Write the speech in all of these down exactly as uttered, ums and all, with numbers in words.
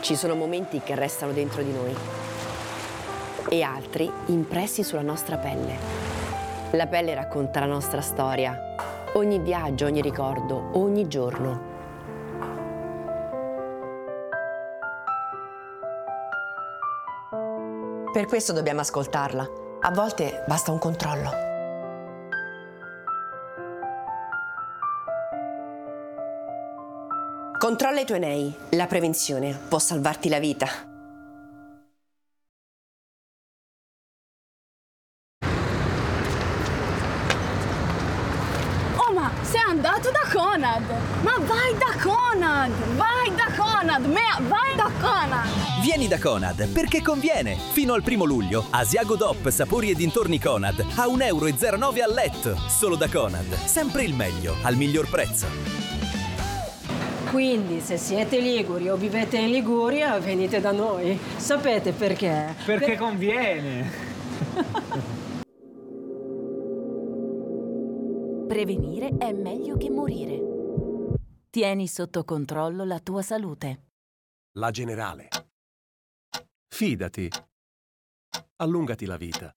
Ci sono momenti che restano dentro di noi e altri impressi sulla nostra pelle. La pelle racconta la nostra storia, ogni viaggio, ogni ricordo, ogni giorno. Per questo dobbiamo ascoltarla. A volte basta un controllo. Controlla i tuoi nei. La prevenzione può salvarti la vita. Oh, ma sei andato da Conad! Ma vai da Conad! Vai da Conad! Mea, vai da Conad! Vieni da Conad perché conviene! Fino al primo luglio, Asiago D O P sapori e dintorni Conad a un euro e zero nove al letto. Solo da Conad. Sempre il meglio, al miglior prezzo. Quindi se siete liguri o vivete in Liguria, venite da noi. Sapete perché? Perché per... conviene. Prevenire è meglio che morire. Tieni sotto controllo la tua salute. La Generale. Fidati. Allungati la vita.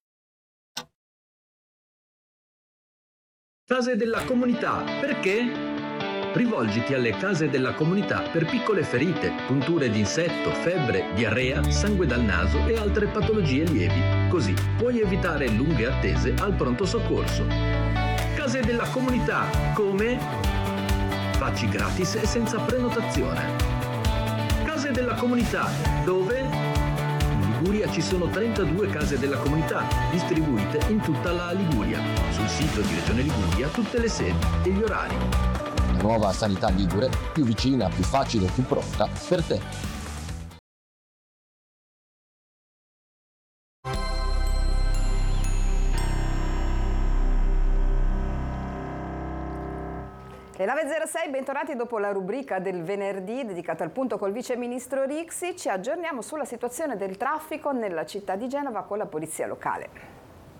Case della comunità. Perché? Rivolgiti alle case della comunità per piccole ferite, punture di insetto, febbre, diarrea, sangue dal naso e altre patologie lievi. Così puoi evitare lunghe attese al pronto soccorso. Case della comunità. Come? Facci gratis e senza prenotazione. Case della comunità. Dove? In Liguria ci sono trentadue case della comunità, distribuite in tutta la Liguria. Sul sito di Regione Liguria tutte le sedi e gli orari. Nuova sanità ligure, più vicina, più facile, più pronta per te. Le nove e zero sei, bentornati dopo la rubrica del venerdì dedicata al punto col vice ministro Rixi. Ci aggiorniamo sulla situazione del traffico nella città di Genova con la polizia locale.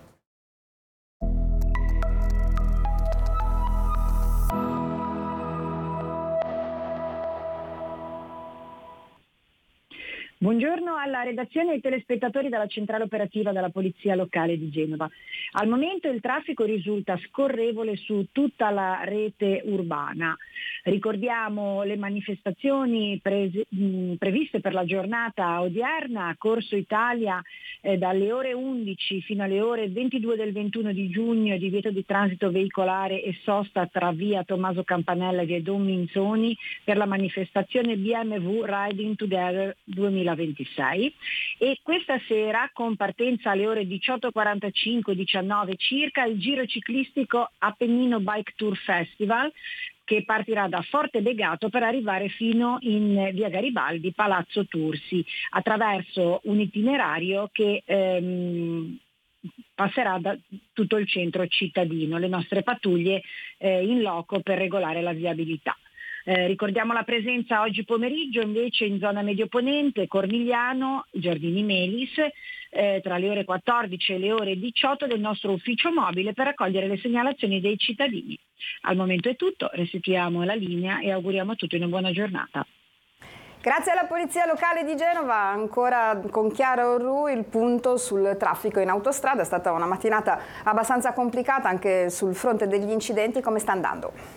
Buongiorno alla redazione e ai telespettatori dalla centrale operativa della Polizia Locale di Genova. Al momento il traffico risulta scorrevole su tutta la rete urbana. Ricordiamo le manifestazioni prese, mh, previste per la giornata odierna, Corso Italia eh, dalle ore undici fino alle ore ventidue del ventuno di giugno, divieto di transito veicolare e sosta tra via Tommaso Campanella e via Don Minzoni per la manifestazione B M W Riding Together duemilaventisei, e questa sera con partenza alle ore diciotto e quarantacinque diciannove circa il giro ciclistico Appennino Bike Tour Festival, che partirà da Forte Begato per arrivare fino in via Garibaldi, Palazzo Tursi, attraverso un itinerario che ehm, passerà da tutto il centro cittadino, le nostre pattuglie eh, in loco per regolare la viabilità. Eh, ricordiamo la presenza oggi pomeriggio invece in zona medioponente, Cornigliano, Giardini Melis, eh, tra le ore quattordici e le ore diciotto del nostro ufficio mobile per raccogliere le segnalazioni dei cittadini. Al momento è tutto, restituiamo la linea e auguriamo a tutti una buona giornata. Grazie alla Polizia Locale di Genova, ancora con Chiara Orru il punto sul traffico in autostrada. È stata una mattinata abbastanza complicata anche sul fronte degli incidenti. Come sta andando?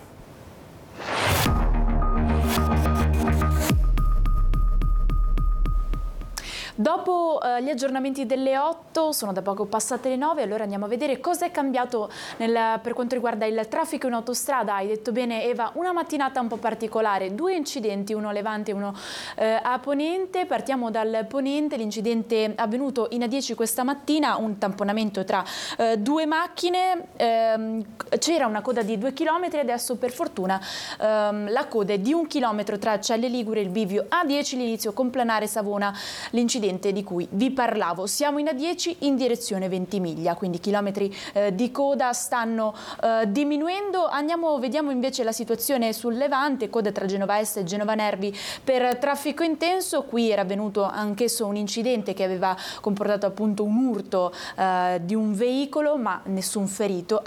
Dopo eh, gli aggiornamenti delle otto, sono da poco passate le nove, allora andiamo a vedere cosa è cambiato nel, per quanto riguarda il traffico in autostrada. Hai detto bene Eva, una mattinata un po' particolare, due incidenti, uno a Levante e uno eh, a Ponente. Partiamo dal Ponente, l'incidente avvenuto in A dieci questa mattina, un tamponamento tra eh, due macchine, ehm, c'era una coda di due chilometri, adesso per fortuna ehm, la coda è di un chilometro tra Celle Ligure e il bivio A dieci, l'inizio con Planare Savona, l'incidente di cui vi parlavo. Siamo in A dieci in direzione Ventimiglia, quindi chilometri eh, di coda stanno eh, diminuendo. Andiamo, vediamo invece la situazione sul Levante, coda tra Genova Est e Genova Nervi per traffico intenso. Qui era avvenuto anch'esso un incidente che aveva comportato appunto un urto eh, di un veicolo, ma nessun ferito.